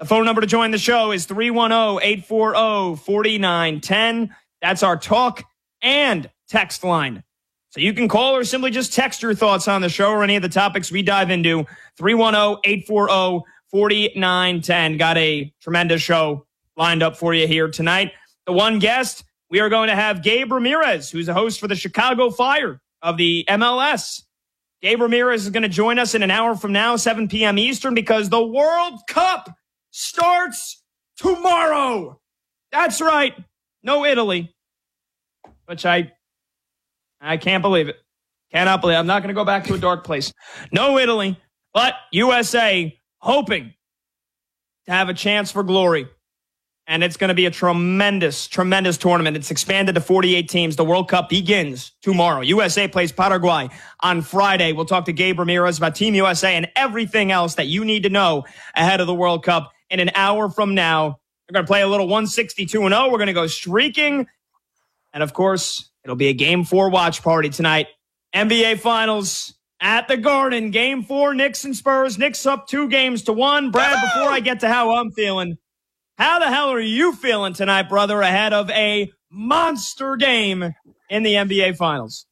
The phone number to join the show is 310-840-4910. That's our talk and text line. So you can call or simply just text your thoughts on the show or any of the topics we dive into. 310-840-4910. Got a tremendous show lined up for you here tonight. The one guest, we are going to have Gabe Ramirez, who's the host for the Chicago Fire of the MLS. Gabe Ramirez is going to join us in an hour from now, 7 p.m. Eastern, because the World Cup starts tomorrow. That's right. No Italy, which I can't believe it. Cannot believe it. I'm not going to go back to a dark place. No Italy, but USA hoping to have a chance for glory. And it's going to be a tremendous, tremendous tournament. It's expanded to 48 teams. The World Cup begins tomorrow. USA plays Paraguay on Friday. We'll talk to Gabe Ramirez about Team USA and everything else that you need to know ahead of the World Cup in an hour from now. We're going to play a little 162-0. We're going to go streaking. And, of course, it'll be a Game 4 watch party tonight. NBA Finals at the Garden. Game 4, Knicks and Spurs. Knicks up 2-1. Brad, before I get to how I'm feeling, how the hell are you feeling tonight, brother, ahead of a monster game in the NBA Finals?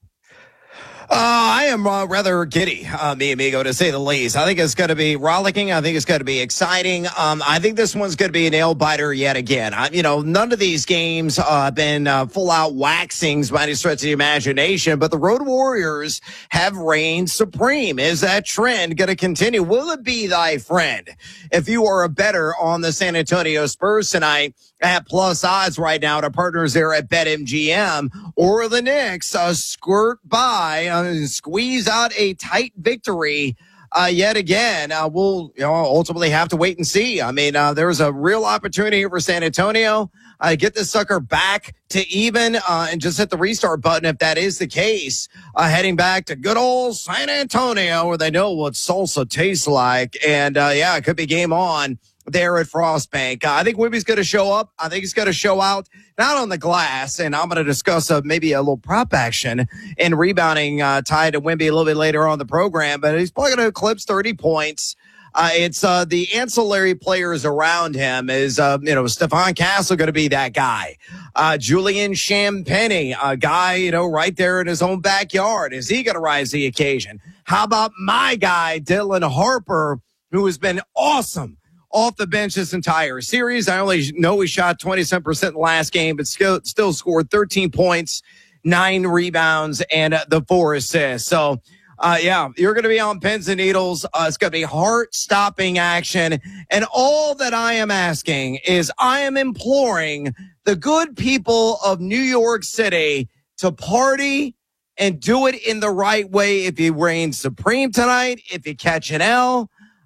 I am rather giddy, mi amigo, to say the least. I think it's going to be rollicking. I think it's going to be exciting. I think this one's going to be a nail-biter yet again. None of these games have been full-out waxings by any stretch of the imagination, but the Road Warriors have reigned supreme. Is that trend going to continue? Will it be thy friend? If you are a bettor on the San Antonio Spurs tonight, at plus odds right now to partners there at BetMGM, or the Knicks squirt by, squeeze out a tight victory yet again. We'll ultimately have to wait and see. There's a real opportunity here for San Antonio. Get this sucker back to even and just hit the restart button if that is the case. Heading back to good old San Antonio where they know what salsa tastes like. And, it could be game on there at Frostbank. I think Wimby's going to show up. I think he's going to show out, not on the glass, and I'm going to discuss maybe a little prop action and rebounding tied to Wimby a little bit later on the program, but he's probably going to eclipse 30 points. It's the ancillary players around him. Is Stephon Castle going to be that guy? Julian Champagnie, a guy, right there in his own backyard. Is he going to rise to the occasion? How about my guy, Dylan Harper, who has been awesome off the bench this entire series? I only know he shot 27% in the last game, but still scored 13 points, 9 rebounds, and the 4 assists. So, you're going to be on pins and needles. It's going to be heart-stopping action. And all that I am asking is I am imploring the good people of New York City to party and do it in the right way. If you reign supreme tonight, if you catch an L,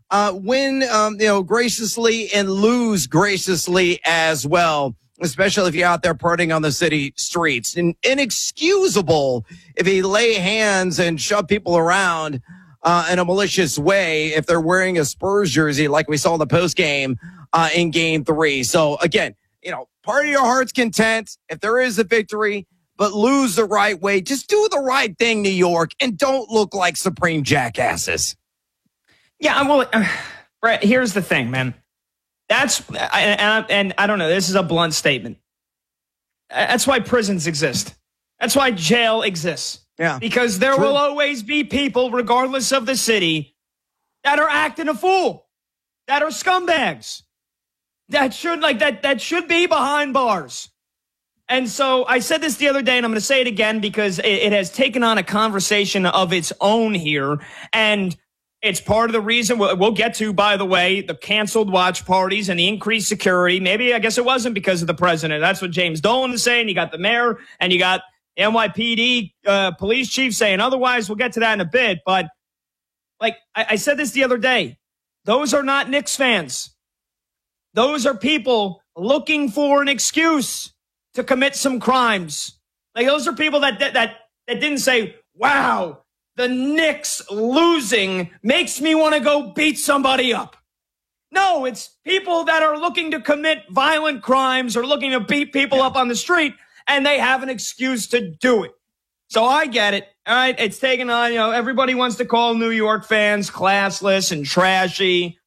win, graciously and lose graciously as well, especially if you're out there partying on the city streets. And inexcusable if you lay hands and shove people around in a malicious way if they're wearing a Spurs jersey like we saw in the postgame in Game 3. So, again, party your heart's content if there is a victory, but lose the right way. Just do the right thing, New York, and don't look like supreme jackasses. Yeah, well, Brett, here's the thing, man. And I don't know, this is a blunt statement. That's why prisons exist. That's why jail exists. Yeah. Because there will always be people, regardless of the city, that are acting a fool, that are scumbags, that should be behind bars. And so I said this the other day, and I'm going to say it again because it has taken on a conversation of its own here. And it's part of the reason we'll get to, by the way, the canceled watch parties and the increased security. Maybe, I guess it wasn't because of the president. That's what James Dolan is saying. You got the mayor and you got NYPD police chief saying otherwise. We'll get to that in a bit. But like I said this the other day, those are not Knicks fans. Those are people looking for an excuse to commit some crimes. Like those are people that didn't say, wow, the Knicks losing makes me want to go beat somebody up. No, it's people that are looking to commit violent crimes or looking to beat people up on the street, and they have an excuse to do it. So I get it. All right, it's taken on, everybody wants to call New York fans classless and trashy.